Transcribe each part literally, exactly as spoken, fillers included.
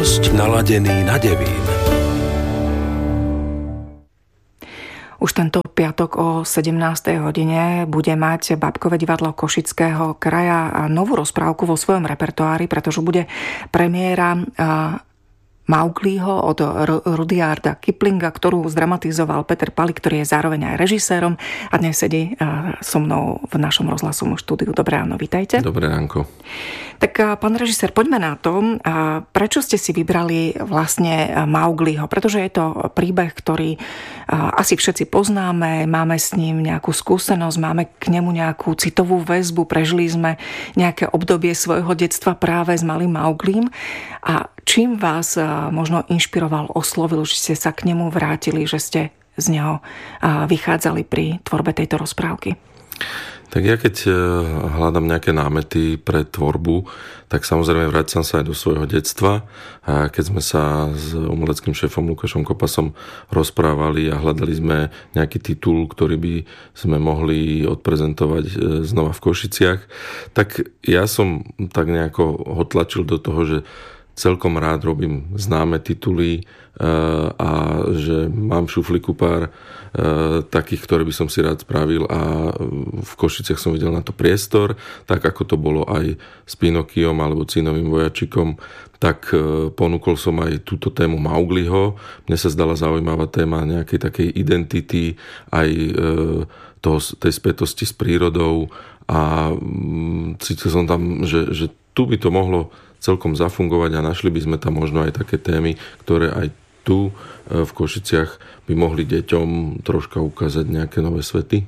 dosť naladený na Devín. Už tento piatok o sedemnástej hodine bude mať Bábkové divadlo Košického kraja novú rozprávku vo svojom repertoári, pretože bude premiéra Maugliho od Rudyarda Kiplinga, ktorú zdramatizoval Peter Pali, ktorý je zároveň aj režisérom a dnes sedí so mnou v našom rozhlasovom štúdiu. Dobré ráno, vítajte. Dobré ránko. Tak pán režisér, poďme na to, prečo ste si vybrali vlastne Maugliho, pretože je to príbeh, ktorý asi všetci poznáme, máme s ním nejakú skúsenosť, máme k nemu nejakú citovú väzbu, prežili sme nejaké obdobie svojho detstva práve s malým Mauglim. A čím vás možno inšpiroval, oslovil, že ste sa k nemu vrátili, že ste z neho vychádzali pri tvorbe tejto rozprávky? Tak ja keď hľadám nejaké námety pre tvorbu, tak samozrejme vracam sa aj do svojho detstva. A keď sme sa s umeleckým šéfom Lukášom Kopasom rozprávali a hľadali sme nejaký titul, ktorý by sme mohli odprezentovať znova v Košiciach, tak ja som tak nejako ho tlačil do toho, že celkom rád robím známe tituly a že mám v šuflíku pár takých, ktoré by som si rád spravil a v Košiciach som videl na to priestor, tak ako to bolo aj s Pinokiom alebo Cínovým vojačikom, tak ponúkol som aj túto tému Maugliho. Mne sa zdala zaujímavá téma nejakej takej identity, aj toho, tej spätosti s prírodou a cítil som tam, že, že tu by to mohlo celkom zafungovať a našli by sme tam možno aj také témy, ktoré aj tu v Košiciach by mohli deťom troška ukázať nejaké nové svety.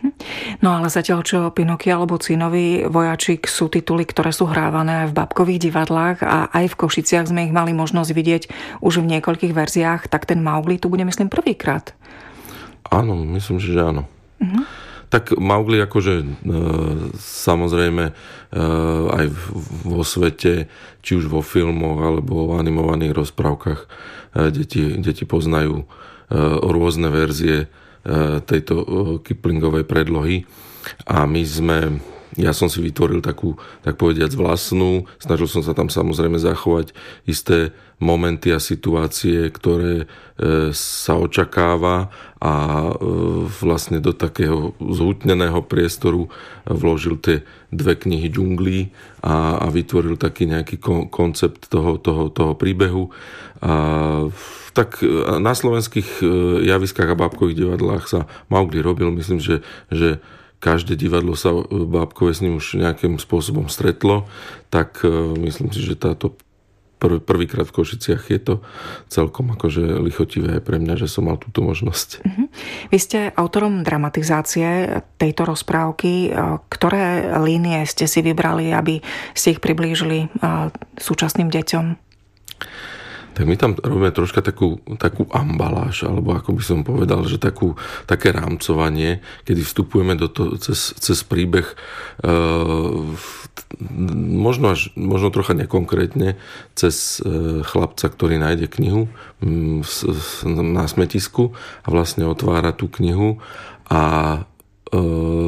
No ale zatiaľ, čo Pinokio alebo Cínový vojačik sú tituly, ktoré sú hrávané aj v Bábkových divadlách a aj v Košiciach sme ich mali možnosť vidieť už v niekoľkých verziách, tak ten Maugli tu bude, myslím, prvýkrát. Áno, myslím, že áno. Uh-huh. Tak Maugli akože e, samozrejme e, aj vo svete, či už vo filmoch alebo v animovaných rozprávkach e, deti, deti poznajú e, rôzne verzie e, tejto e, Kiplingovej predlohy a my sme, ja som si vytvoril takú, tak povediac vlastnú, snažil som sa tam samozrejme zachovať isté momenty a situácie, ktoré e, sa očakáva a e, vlastne do takého zhutneného priestoru vložil tie dve knihy džunglí a, a vytvoril taký nejaký kon, koncept toho, toho, toho príbehu. A, tak na slovenských javiskách a bábkových divadlách sa Maugli robil, myslím, že, že každé divadlo sa bábkové s ním už nejakým spôsobom stretlo, tak e, myslím si, že táto Prv, prvýkrát v Košiciach je to celkom akože lichotivé pre mňa, že som mal túto možnosť. Uh-huh. Vy ste autorom dramatizácie tejto rozprávky. Ktoré línie ste si vybrali, aby ste ich priblížili súčasným deťom? Tak my tam robíme troška takú, takú ambaláž, alebo ako by som povedal, že takú, také rámcovanie, kedy vstupujeme do toho cez, cez príbeh e, možno, až, možno trocha nekonkrétne cez e, chlapca, ktorý nájde knihu m, s, s, na smetisku a vlastne otvára tú knihu a e,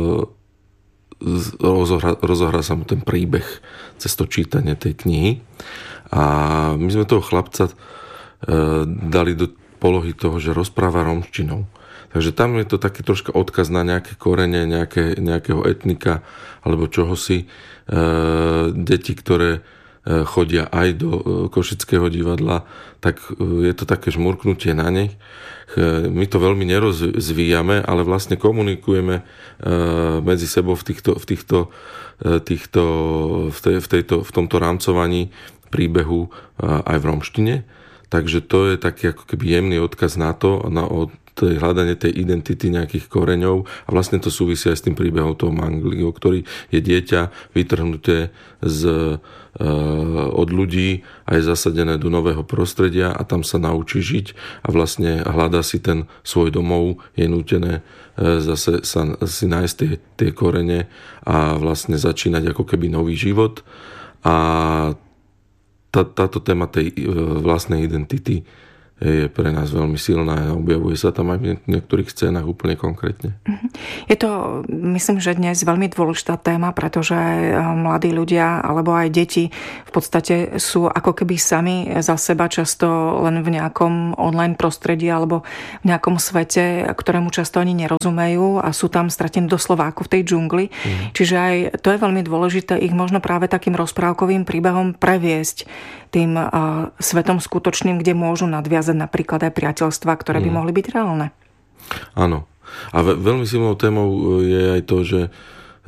rozohrá, rozohrá sa mu ten príbeh cez to čítanie tej knihy. A my sme toho chlapca e, dali do polohy toho, že rozpráva romštinou. Takže tam je to taký troška odkaz na nejaké korene, nejaké, nejakého etnika alebo čohosi. E, deti, ktoré e, chodia aj do e, Košického divadla, tak e, je to také žmurknutie na nich. E, my to veľmi nerozvíjame, ale vlastne komunikujeme e, medzi sebou v týchto, v týchto, e, týchto v, tej, v, tejto, v tomto rámcovaní príbehu aj v romštine. Takže to je taký ako keby jemný odkaz na to, na tej hľadanie tej identity nejakých koreňov a vlastne to súvisí aj s tým príbehom toho Maugliho, ktorý je dieťa vytrhnuté z, e, od ľudí a je zasadené do nového prostredia a tam sa naučí žiť a vlastne hľadá si ten svoj domov, je nútené e, zase sa, si nájsť tie, tie korene a vlastne začínať ako keby nový život. A Tá, táto téma tej vlastnej identity je pre nás veľmi silná a objavuje sa tam aj v niektorých scénach úplne konkrétne. Je to, myslím, že dnes veľmi dôležitá téma, pretože mladí ľudia alebo aj deti v podstate sú ako keby sami za seba často len v nejakom online prostredí alebo v nejakom svete, ktorému často ani nerozumejú a sú tam stratení doslova ako v tej džungli. Mm. Čiže aj to je veľmi dôležité ich možno práve takým rozprávkovým príbehom previesť tým uh, svetom skutočným, kde môžu nadviazať napríklad aj priateľstva, ktoré by mm. mohli byť reálne. Áno. A ve- veľmi silnou témou je aj to, že e,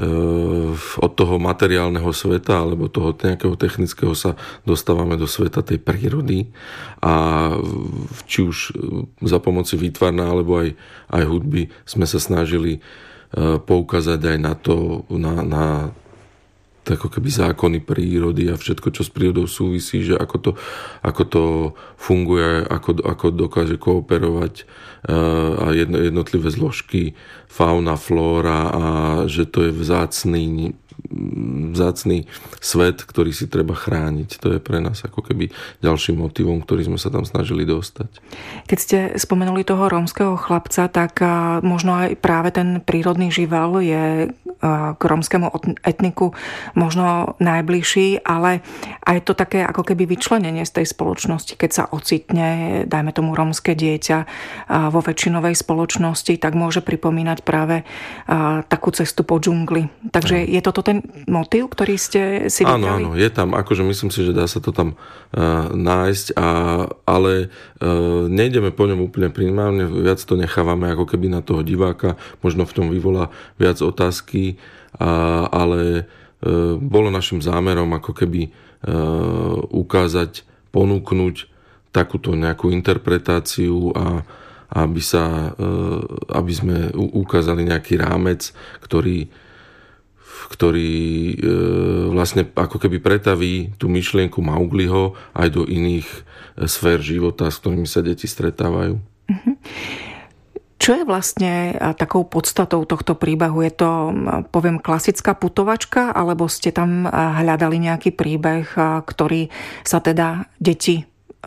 od toho materiálneho sveta alebo toho nejakého technického sa dostávame do sveta tej prírody a či už za pomoci výtvarná alebo aj, aj hudby sme sa snažili e, poukázať aj na to, na, na ako keby zákony prírody a všetko, čo s prírodou súvisí, že ako to, ako to funguje, ako, ako dokáže kooperovať a jedno, jednotlivé zložky, fauna, flóra a že to je vzácný, vzácný svet, ktorý si treba chrániť. To je pre nás ako keby ďalším motivom, ktorý sme sa tam snažili dostať. Keď ste spomenuli toho rómskeho chlapca, tak možno aj práve ten prírodný živel je k rómskemu etniku možno najbližší, ale aj to také ako keby vyčlenenie z tej spoločnosti, keď sa ocitne, dajme tomu rómske dieťa vo väčšinovej spoločnosti, tak môže pripomínať práve takú cestu po džungli. Takže je toto ten motív, ktorý ste si vybrali? Áno, áno, je tam. Akože myslím si, že dá sa to tam uh, nájsť, a, ale uh, nejdeme po ňom úplne primárne, viac to nechávame ako keby na toho diváka, možno v tom vyvolá viac otázky, a, ale uh, bolo našim zámerom ako keby uh, ukázať, ponúknuť takúto nejakú interpretáciu a aby sa, uh, aby sme ukázali nejaký rámec, ktorý ktorý e, vlastne ako keby pretaví tú myšlienku Maugliho aj do iných sfér života, s ktorými sa deti stretávajú. Mm-hmm. Čo je vlastne takou podstatou tohto príbehu? Je to, poviem, klasická putovačka, alebo ste tam hľadali nejaký príbeh, ktorý sa teda deti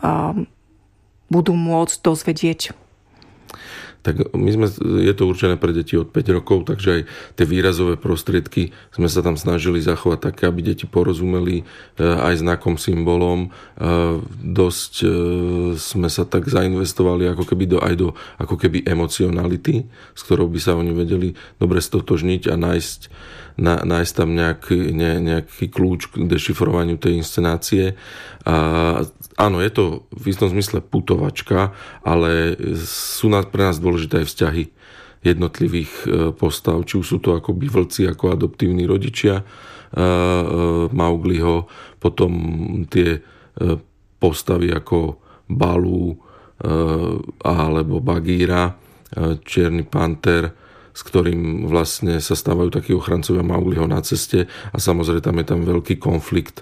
budú môcť dozvedieť? Tak my sme, je to určené pre deti od päť rokov, takže aj tie výrazové prostriedky sme sa tam snažili zachovať také, aby deti porozumeli aj znakom, symbolom. Dosť sme sa tak zainvestovali ako keby do, aj do ako keby emocionality, s ktorou by sa oni vedeli dobre stotožniť a nájsť, na, nájsť tam nejaký, ne, nejaký kľúč k dešifrovaniu tej inscenácie. A áno, je to v istom zmysle putovačka, ale sú nás, pre nás dôležité aj vzťahy jednotlivých postav, či už sú to akoby vlci ako adoptívni rodičia Maugliho, potom tie postavy ako Balú alebo Bagíra, Čierny panter, s ktorým vlastne sa stávajú takí ochrancovia Maugliho na ceste, a samozrejme tam je tam veľký konflikt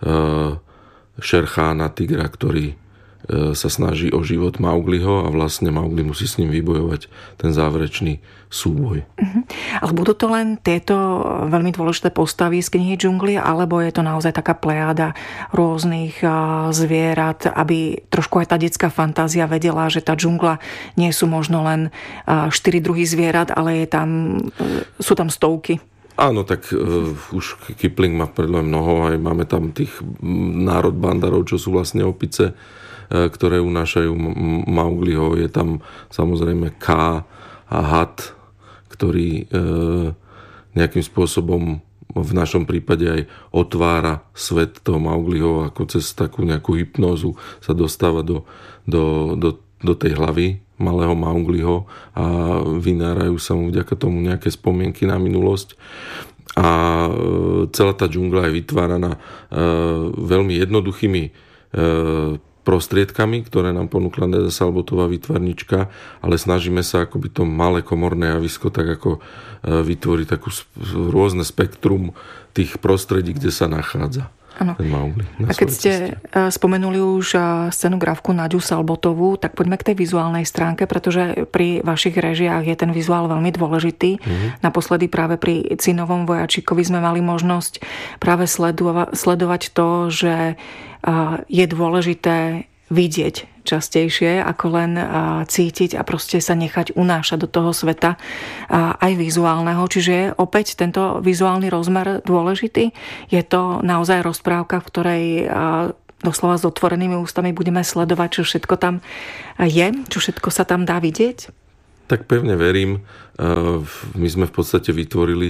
Šerchána, tigra, ktorý sa snaží o život Maugliho a vlastne Maugli musí s ním vybojovať ten záverečný súboj. Uh-huh. Ale budú to len tieto veľmi dôležité postavy z knihy Džungli, alebo je to naozaj taká plejáda rôznych zvierat, aby trošku aj tá detská fantázia vedela, že tá džungla nie sú možno len štyri druhy zvierat, ale je tam, sú tam stovky? Áno, tak uh, už Kipling má predľa mnoho, aj máme tam tých národ bandarov, čo sú vlastne opice, uh, ktoré unášajú Maugliho. Je tam samozrejme K a Had, ktorý uh, nejakým spôsobom v našom prípade aj otvára svet toho Maugliho, ako cez takú nejakú hypnózu sa dostáva do, do, do, do tej hlavy malého Maugliho a vynárajú sa mu vďaka tomu nejaké spomienky na minulosť. A celá tá džungla je vytváraná veľmi jednoduchými prostriedkami, ktoré nám ponúkla Neda Salbotová výtvarnička, ale snažíme sa akoby to malé komorné javisko tak ako vytvoriť takú rôzne spektrum tých prostredí, kde sa nachádza. Ano. A keď ste ceste. spomenuli už scenografku Naďu Salbotovú, tak poďme k tej vizuálnej stránke, pretože pri vašich režiách je ten vizuál veľmi dôležitý. Mm-hmm. Naposledy práve pri Cinovom vojačíkovi sme mali možnosť práve sledova- sledovať to, že je dôležité vidieť častejšie, ako len cítiť a proste sa nechať unášať do toho sveta aj vizuálneho. Čiže je opäť tento vizuálny rozmer dôležitý. Je to naozaj rozprávka, v ktorej doslova s otvorenými ústami budeme sledovať, čo všetko tam je, čo všetko sa tam dá vidieť? Tak pevne verím. My sme v podstate vytvorili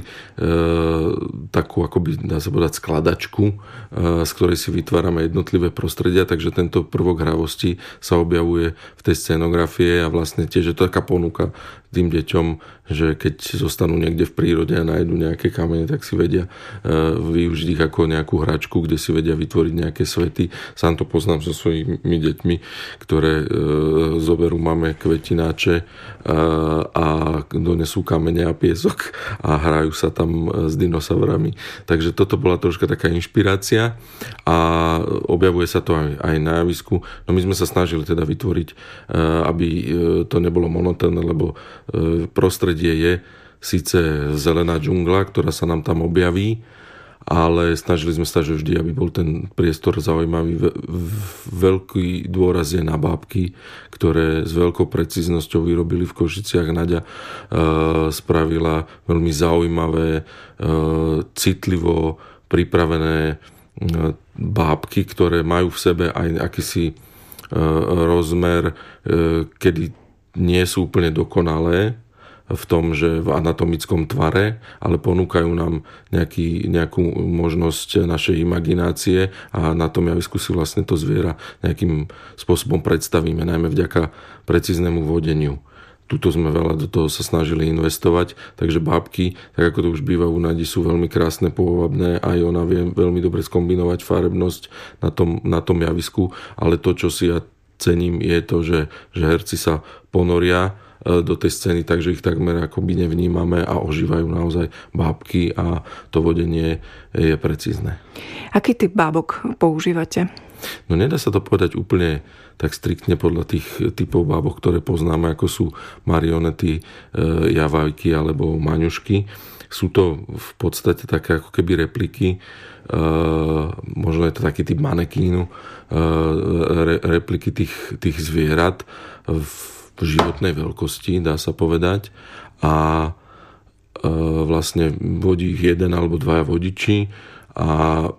takú, akoby, dá sa povedať, skladačku, z ktorej si vytvárame jednotlivé prostredia, takže tento prvok hravosti sa objavuje v tej scenografie a vlastne tiež je to taká ponuka tým deťom, že keď zostanú niekde v prírode a nájdu nejaké kamene, tak si vedia využiť ich ako nejakú hračku, kde si vedia vytvoriť nejaké svety. Sám to poznám so svojimi deťmi, ktoré zoberú máme kvetináče a donesú kamene a piesok a hrajú sa tam s dinosaurami. Takže toto bola troška taká inšpirácia a objavuje sa to aj, aj na javisku. No my sme sa snažili teda vytvoriť, aby to nebolo monotónne, lebo prostredie je síce zelená džungla, ktorá sa nám tam objaví, ale snažili sme sa, že vždy, aby bol ten priestor zaujímavý. Veľký dôraz je na bábky, ktoré s veľkou precíznosťou vyrobili v Košiciach. Naďa e, spravila veľmi zaujímavé, e, citlivo pripravené e, bábky, ktoré majú v sebe aj akýsi e, rozmer, e, kedy nie sú úplne dokonalé v tom, že v anatomickom tvare, ale ponúkajú nám nejaký, nejakú možnosť našej imaginácie a na tom javisku si vlastne to zviera nejakým spôsobom predstavíme, najmä vďaka precíznemu vodeniu. Tuto sme veľa do toho sa snažili investovať, takže bábky, tak ako to už býva u Nadi, sú veľmi krásne, pôvabné, aj ona vie veľmi dobre skombinovať farebnosť na tom, na tom javisku, ale to, čo si ja cením, je to, že, že herci sa ponoria do tej scény, takže ich takmer akoby nevnímame a ožívajú naozaj bábky a to vodenie je precízne. Aký typ bábok používate? No nedá sa to povedať úplne tak striktne podľa tých typov bábok, ktoré poznáme, ako sú marionety, javajky alebo maňušky. Sú to v podstate také ako keby repliky, možno je to taký typ manekínu, repliky tých, tých zvierat v životnej veľkosti, dá sa povedať. A vlastne vodí ich jeden alebo dvaja vodiči a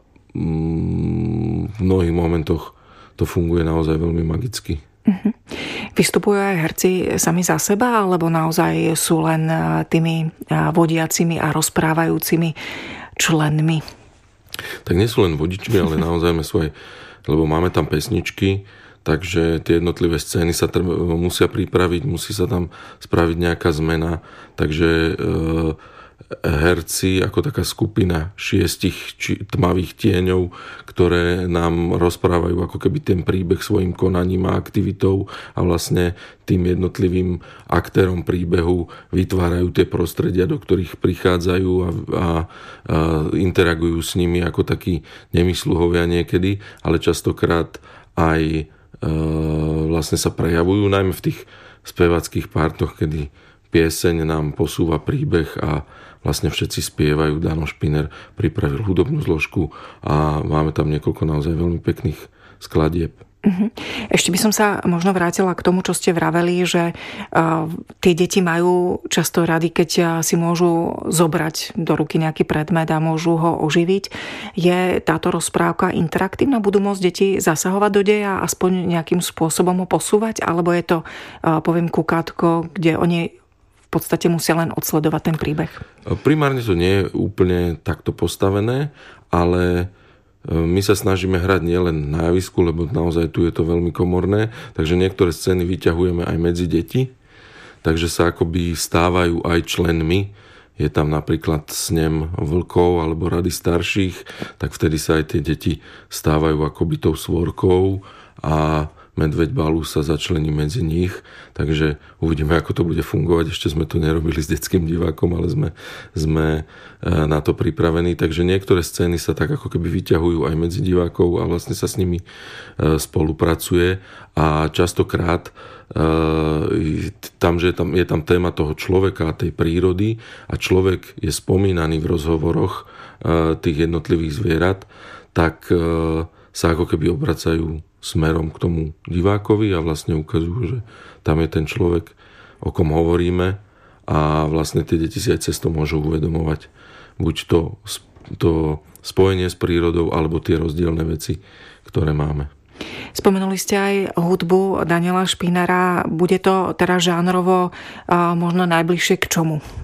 v mnohých momentoch to funguje naozaj veľmi magicky. Uh-huh. Vystupujú aj herci sami za seba, alebo naozaj sú len tými vodiacimi a rozprávajúcimi členmi? Tak nie sú len vodičmi, ale naozaj sú aj, lebo máme tam pesničky, takže tie jednotlivé scény sa treba, musia pripraviť, musí sa tam spraviť nejaká zmena, takže e, herci ako taká skupina šiestich či, tmavých tieňov, ktoré nám rozprávajú ako keby ten príbeh svojim konaním a aktivitou a vlastne tým jednotlivým aktérom príbehu vytvárajú tie prostredia, do ktorých prichádzajú a, a, a interagujú s nimi ako takí nemysluhovia niekedy, ale častokrát aj e, vlastne sa prejavujú, najmä v tých spevackých partoch, kedy pieseň nám posúva príbeh a vlastne všetci spievajú. Dano Špiner pripravil hudobnú zložku a máme tam niekoľko naozaj veľmi pekných skladieb. Uh-huh. Ešte by som sa možno vrátila k tomu, čo ste vraveli, že uh, tie deti majú často rady, keď uh, si môžu zobrať do ruky nejaký predmet a môžu ho oživiť. Je táto rozprávka interaktívna? Budú môcť deti zasahovať do deja, aspoň nejakým spôsobom ho posúvať? Alebo je to, uh, poviem, kukátko, kde oni v podstate musia len odsledovať ten príbeh? Primárne to nie je úplne takto postavené, ale my sa snažíme hrať nielen na javisku, lebo naozaj tu je to veľmi komorné, takže niektoré scény vyťahujeme aj medzi deti, takže sa akoby stávajú aj členmi. Je tam napríklad snem vlkov alebo rady starších, tak vtedy sa aj tie deti stávajú akoby tou svorkou a medveď Balú sa začlení medzi nich, takže uvidíme, ako to bude fungovať. Ešte sme to nerobili s detským divákom, ale sme, sme na to pripravení. Takže niektoré scény sa tak ako keby vyťahujú aj medzi divákov a vlastne sa s nimi spolupracuje a častokrát tam, že je tam, je tam téma toho človeka a tej prírody a človek je spomínaný v rozhovoroch tých jednotlivých zvierat, tak sa ako keby obracajú smerom k tomu divákovi a vlastne ukazujú, že tam je ten človek, o kom hovoríme a vlastne tie deti si aj cez to môžu uvedomovať buď to, to spojenie s prírodou alebo tie rozdielne veci, ktoré máme. Spomenuli ste aj hudbu Daniela Špinara. Bude to teda žánrovo možno najbližšie k čomu?